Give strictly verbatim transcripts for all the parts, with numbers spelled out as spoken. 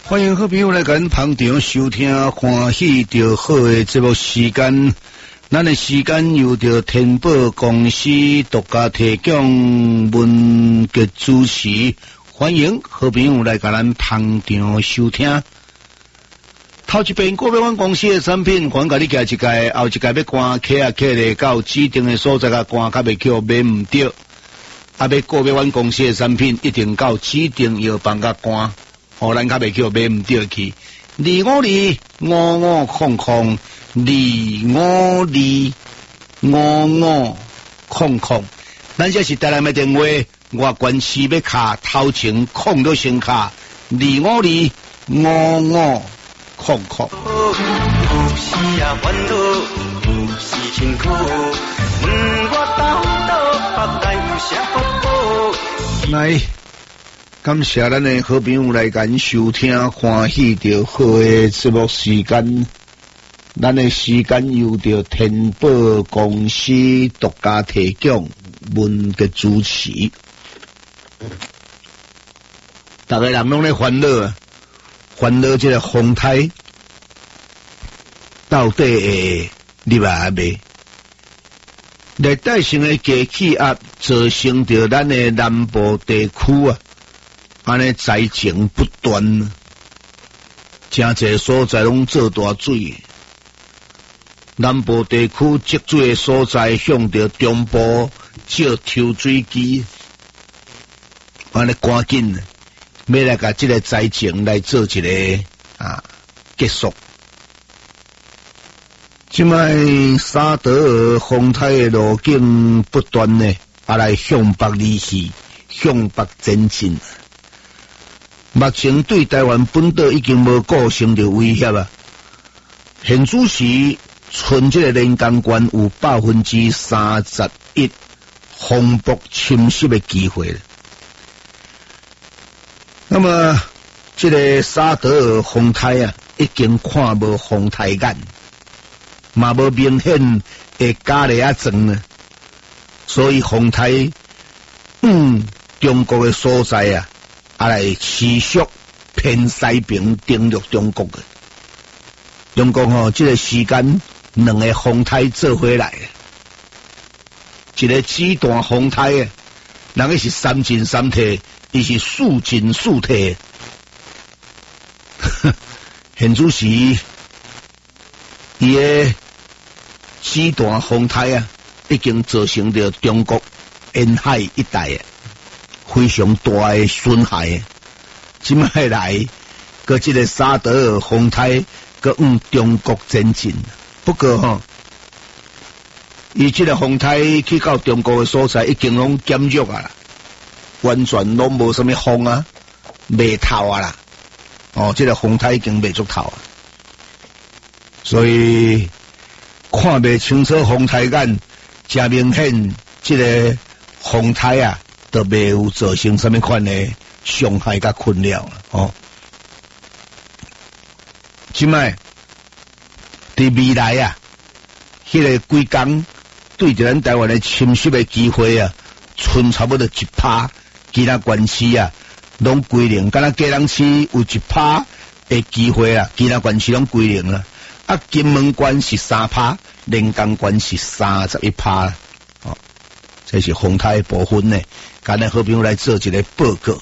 欢迎好朋友来跟捧场收听欢喜着好的节目时间，咱的时间由着天宝公司独家提供文节主持，欢迎好朋友来跟咱捧场收听。头一遍个别阮公司的产品，还甲你寄一届，后一届要关客啊客咧到指定的所在甲关较袂叫买唔着，啊要个别阮公司的产品一定到指定药房甲关。互咱较袂叫买唔着去，二五二五五空空，二五二五五空空，咱这是台南的电话，我关市要卡头前空了先卡，二五二五五空空。 有时啊烦恼，有时辛苦，问我倒倒北来有啥福报？ 来。感谢咱的好朋友来跟收听欢喜着好的节目时间，咱的时间由着天宝公司独家提供文嘅主持。大家人拢咧烦恼啊，烦恼这个风台到底会入来未？热带性的低气压造成着咱的南部地区啊。安尼灾情不断，真侪所在拢做大水。南部地区积水的所在向着中部借抽水机，安尼赶紧要来甲这个灾情来做一个啊结束。即摆沙德尔风台的路径不断呢，啊来向北离去，向北前进。目前对台湾本岛已经无构成着威胁啊！现主时春这个连江县有百分之三十一风暴侵袭的机会了。那么这个沙德尔风台啊，已经看无风台眼，嘛无明显的加力啊层呢，所以风台嗯中国的所在啊。啊来持续偏西边登陆中国的，中国吼、哦，这个时间两个风台做回来，一个极端风台啊，人个是三进三退，伊是四进四退。现主时，伊个极端风台啊，已经造成着中国沿海一带啊。非常大的损害，即摆来，搁这个沙德尔风台，搁往中国前进。不过吼，伊这个风台去到中国的所在，已经拢减弱啊啦，完全拢无什么风啊，未透啊啦。哦，这个风台已经未足透啊，所以看袂清楚风台眼，真明显，这个风台啊。都未有造成什么款的伤害甲困扰了哦。即摆伫未来啊，迄、那个几工对着咱台湾的侵袭的机会啊，剩差不多一趴，其他县市啊，拢归零，敢若基隆市有一趴的机会啊，其他县市拢归零了。啊，金门县是三趴，连江县是三十一趴。哦，这是风台的部分呢。今日好朋友来做一个报告。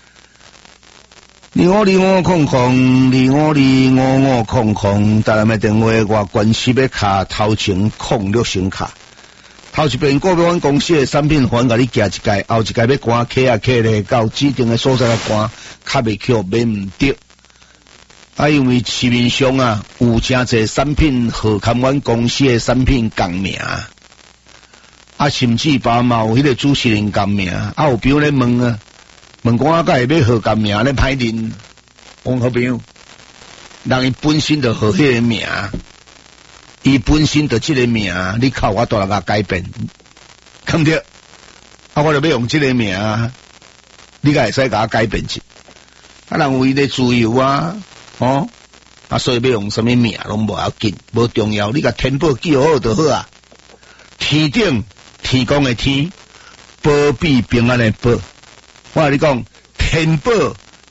二五二五空空，二五二五五空空，台南的电话我关系要卡头前空六先卡。头一遍个别阮公司的产品还甲你寄一届，后一届要关客啊客咧到指定的所在来关，较袂去买唔着。啊，因为市面上啊有真侪产品和含阮公司的产品共名。啊，甚至包嘛有迄个主持人共名，啊有朋友咧问啊，问讲啊，甲会要号共名咧歹认，讲好朋友，人伊本身就号迄个名，伊本身就即个名，你靠我大来改变，肯定，啊我就要用即个名，你甲会使甲我改变去，啊人有伊的自由啊，哦，啊所以要用什么名拢无要紧，无重要，你甲天宝记好就好啊，天顶。天公的天，保庇平安的保。我跟你讲，天保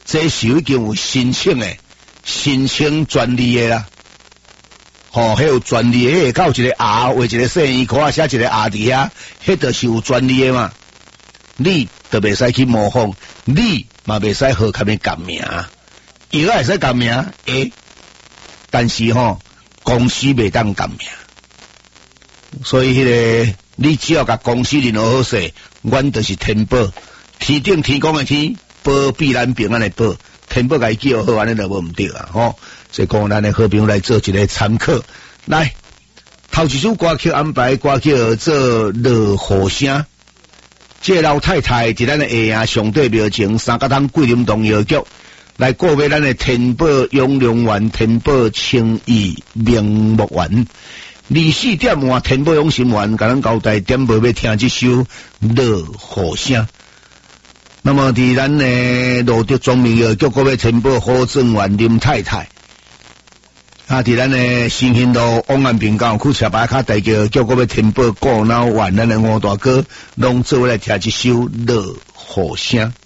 这是已经有申请的，申请专利的啦。吼、哦，迄有专利的，迄个有一个 R 画一个细圆块，写一个 R 伫遐，迄就是有专利的嘛。你就袂使去模仿，你嘛袂使号他们改名，伊个会使改名，诶，但是吼、哦、公司袂当改名，所以迄、那个你只要甲公司任何好势，阮就是天保，天顶天公的天，保必然平安的保，天保甲伊叫好，安尼就无毋对啊，吼、哦。所以讲，咱的好朋友来做一个参考。来，头一首歌曲安排歌曲做《落雨声》。这老太太伫咱的下营上帝庙前三角塘桂林洞药局来过买咱的天宝永良园、天宝清益名木园。二四点换天宝永心园，甲咱交代点播要听这首《落雨声》。那么伫咱的罗德庄名药局过买天宝好正园林太太。啊！伫咱的新兴路往安平港去车牌卡大桥，叫我要天宝过脑湾，咱的吴大哥拢做来听一首《落雨声》。